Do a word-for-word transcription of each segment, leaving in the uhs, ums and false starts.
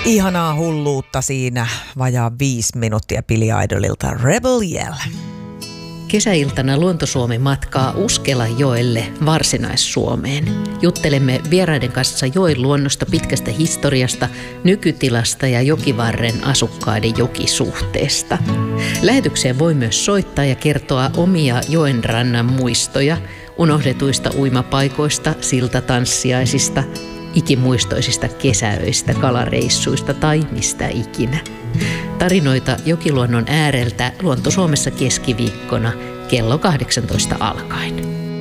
Ihanaa hulluutta siinä, vajaa viisi minuuttia Billy Idolilta Rebel Yell. Kesäiltana Luonto-Suomi matkaa Uskelajoelle Varsinais-Suomeen. Juttelemme vieraiden kanssa joen luonnosta, pitkästä historiasta, nykytilasta ja jokivarren asukkaiden jokisuhteesta. Lähetykseen voi myös soittaa ja kertoa omia joenrannan muistoja, unohdetuista uimapaikoista, siltatanssiaisista, ikimuistoisista kesäöistä, kalareissuista tai mistä ikinä. Tarinoita jokiluonnon ääreltä Luonto-Suomessa keskiviikkona kello kahdeksantoista alkaen.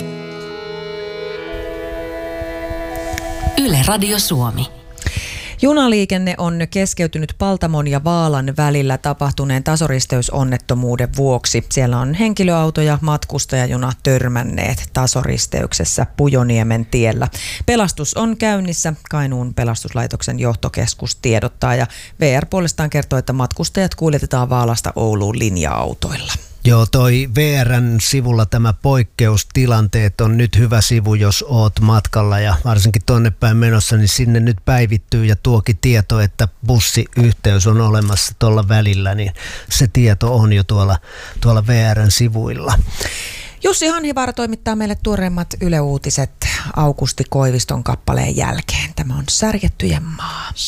Yle Radio Suomi. Junaliikenne on keskeytynyt Paltamon ja Vaalan välillä tapahtuneen tasoristeysonnettomuuden vuoksi. Siellä on henkilöauto ja matkustajajuna törmänneet tasoristeyksessä Pujoniemen tiellä. Pelastus on käynnissä. Kainuun pelastuslaitoksen johtokeskus tiedottaa ja V R puolestaan kertoo, että matkustajat kuljetetaan Vaalasta Ouluun linja-autoilla. Joo, toi V R:n sivulla tämä poikkeustilanteet on nyt hyvä sivu, jos oot matkalla ja varsinkin tonne päin menossa, niin sinne nyt päivittyy ja tuokin tieto, että bussiyhteys on olemassa tuolla välillä, niin se tieto on jo tuolla, tuolla V R:n sivuilla. Jussi Hanhivaara toimittaa meille tuoreimmat Yle Uutiset Aukusti Koiviston kappaleen jälkeen. Tämä on Särjettyjen maa.